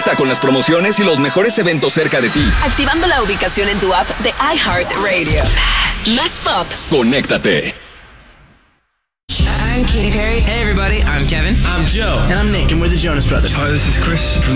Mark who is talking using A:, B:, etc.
A: Conecta con las promociones y los mejores eventos cerca de ti.
B: Activando la ubicación en tu app de iHeartRadio. Más pop.
A: Conéctate.
C: I'm Katy Perry.
D: Hey everybody, I'm Kevin.
E: I'm Joe.
D: And I'm Nick, and we're the Jonas Brothers.
E: Hi, this is Chris from